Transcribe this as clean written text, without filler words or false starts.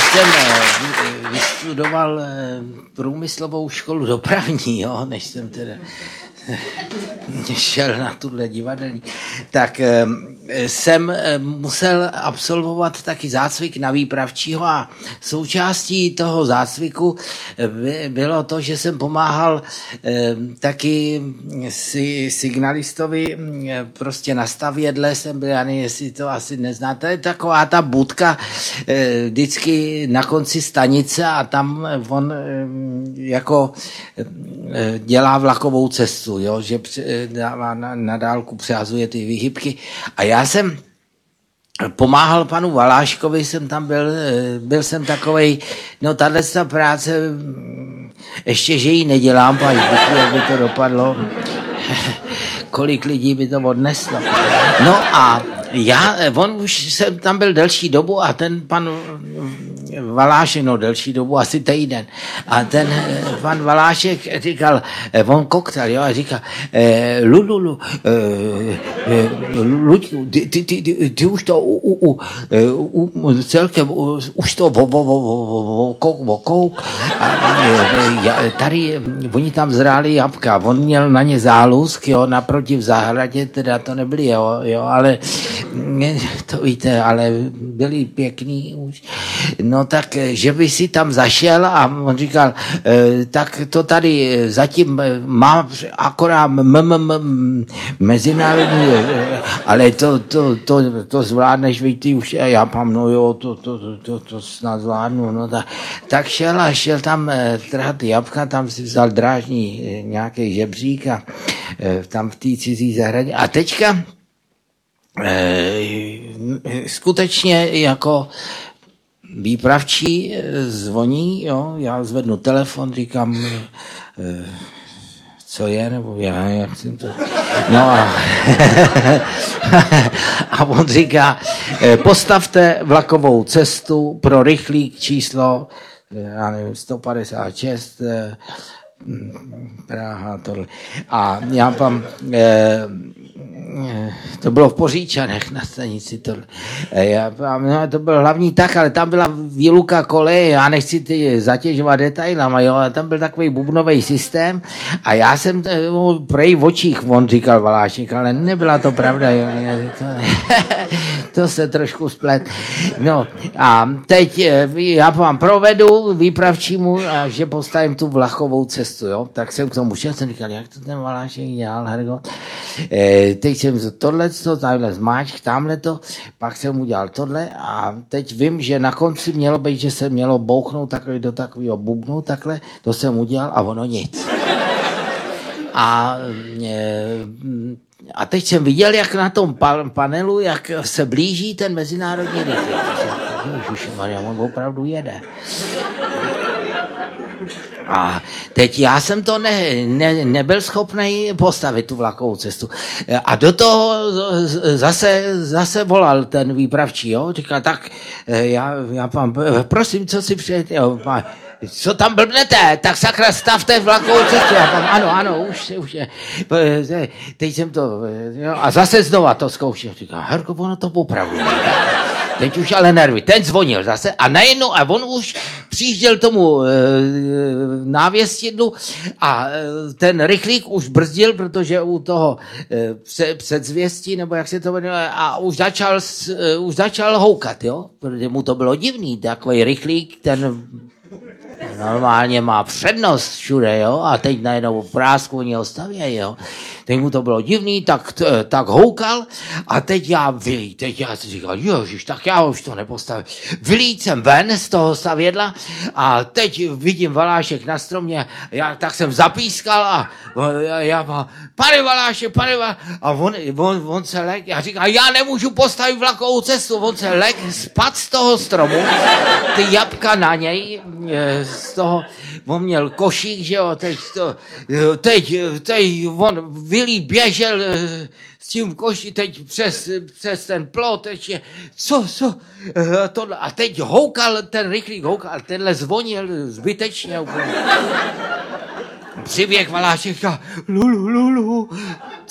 jsem vystudoval průmyslovou školu dopravní, jo, než jsem teda šel na tuhle divadelní, tak jsem musel absolvovat taky zácvik na výpravčího a součástí toho zácviku bylo to, že jsem pomáhal taky signalistovi prostě na stavědle jsem byl, já nevím, jestli to asi neznáte, to je taková ta budka vždycky na konci stanice a tam on jako dělá vlakovou cestu, jo, že na dálku přehazuje ty výhybky. A já jsem pomáhal panu Valáškovi, jsem tam byl jsem takovej, no tato práce, ještě, že ji nedělám, pak jak by to dopadlo, kolik lidí by to odneslo. No a on už jsem tam byl delší dobu a ten pan Valášek, no delší dobu, asi týden. A ten pan Valášek říkal, on koktal, jo, a říkal, Luďku, ty už to celkem, už to vokou. Tady, oni tam zráli jabka, on měl na ně zálusk, jo, naproti v zahradě, teda to nebyly, jo, ale to víte, ale byli pěkný už. No tak, že by si tam zašel a on říkal, tak to tady zatím má akorát mezinárodní, ale to zvládneš, víte, už já mám, no jo, to snad zvládnu, no tak šel tam trhat jabka, tam si vzal drážní nějaký žebřík a tam v té cizí zahradě. A teďka skutečně jako výpravčí zvoní, jo, já zvednu telefon, říkám, co je, nebo jak jsem to... No a on říká, postavte vlakovou cestu pro rychlík číslo, já nevím, 156, Praha, tohle. A já tam... to bylo v Poříčanech na stanici tohle. No, to byl hlavní tak, ale tam byla výluka koleje, já nechci ty zatěžovat detailama, jo, ale tam byl takový bubnový systém a já jsem prej v očích, on říkal Valášek, ale nebyla to pravda, jo, to se trošku splet. No a teď já vám provedu výpravčímu, že postavím tu vlakovou cestu, jo, tak jsem k tomu šel, jsem říkal, jak to ten Valášek dělal, Hergo. Teď jsem tohleto, takhle zmáčk, tamhleto, pak jsem udělal tohle a teď vím, že na konci mělo být, že se mělo bouchnout takhle do takového bubnu, takhle, to jsem udělal a ono nic. A teď jsem viděl, jak na tom panelu, jak se blíží ten mezinárodní rychlík. Ježišmarja, on opravdu jede. A teď já jsem to nebyl schopný postavit tu vlakovou cestu. A do toho zase volal ten výpravčí, jo? Říkal, tak já pán, prosím, co si přejete? Co tam blbnete? Tak sakra stavte vlakovou cestu. Já pán, ano, už je. Teď jsem to, jo? A zase znova to zkoušel. Říkal, Herko, ono to opravdu nejde. Teď už ale nervy. Ten zvonil zase a najednou a on už přijížděl tomu návěstidlu a ten rychlík už brzdil, protože u toho předzvěstí, nebo jak se to jmenuje, a už začal houkat, jo? Protože mu to bylo divný, takový rychlík, ten normálně má přednost všude, jo, a teď najednou prásku oni ho stavějí, jo. Teď mu to bylo divný, tak houkal a teď já si říkal, ježiš, tak já už to nepostavím. Vylít jsem ven z toho stavědla a teď vidím Valášek na stromě, tak jsem zapískal a já pane Valášek, a on se lek, já říkám, já nemůžu postavit vlakovou cestu, on se lek, spad z toho stromu, ty jabka na něj, z toho, on měl košík, že jo, teď on Vilí běžel s tím koší teď přes ten plot, teď je, tohle, a teď houkal, ten rychlík houkal, tenhle zvonil zbytečně úplně. Přiběh Valášek a lulu,